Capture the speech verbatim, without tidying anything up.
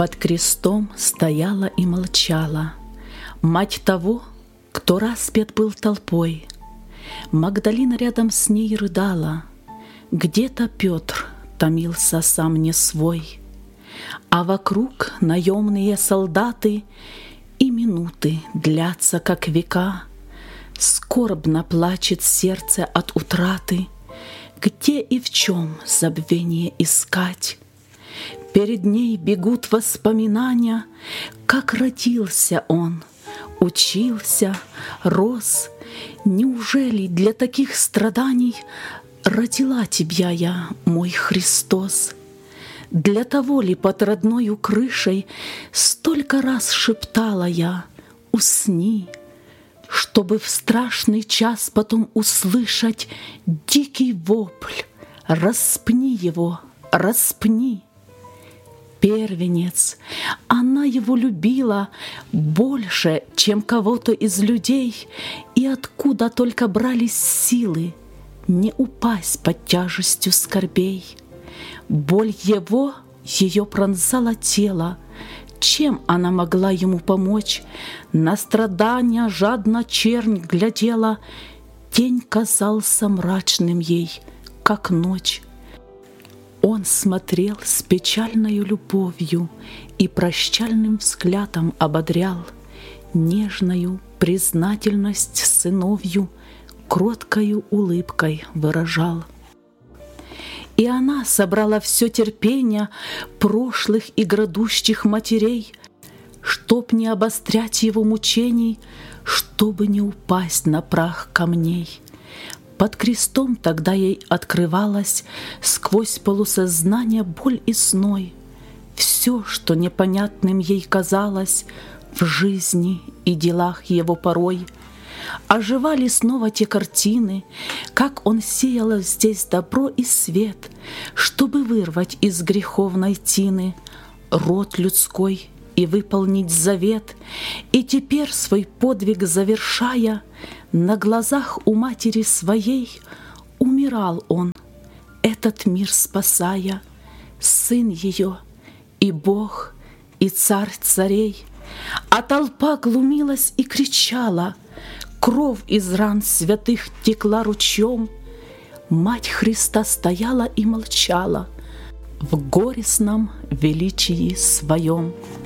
Под крестом стояла и молчала мать того, кто распят был толпой. Магдалина рядом с ней рыдала, где-то Петр томился сам не свой. А вокруг наемные солдаты, и минуты длятся, как века. Скорбно плачет сердце от утраты, где и в чем забвение искать. Перед ней бегут воспоминания, как родился он, учился, рос. Неужели для таких страданий родила тебя я, мой Христос? Для того ли под родною крышей столько раз шептала я: усни, чтобы в страшный час потом услышать дикий вопль: распни его, распни. Первенец, она его любила больше, чем кого-то из людей, и откуда только брались силы не упасть под тяжестью скорбей. Боль его ее пронзала тело. Чем она могла ему помочь? На страдания жадно чернь глядела. День казался мрачным ей, как ночь. Он смотрел с печальною любовью и прощальным взглядом ободрял, нежною признательность сыновью кроткою улыбкой выражал. И она собрала все терпение прошлых и грядущих матерей, чтоб не обострять его мучений, чтобы не упасть на прах камней. Под крестом тогда ей открывалась сквозь полусознание боль и сной. Все, что непонятным ей казалось в жизни и делах его порой. Оживали снова те картины, как он сеял здесь добро и свет, чтобы вырвать из греховной тины род людской и выполнить завет. И теперь свой подвиг завершая, на глазах у матери своей умирал он, этот мир спасая, сын ее и Бог, и царь царей. А толпа глумилась и кричала, кровь из ран святых текла ручьем. Мать Христа стояла и молчала в горестном величии своем.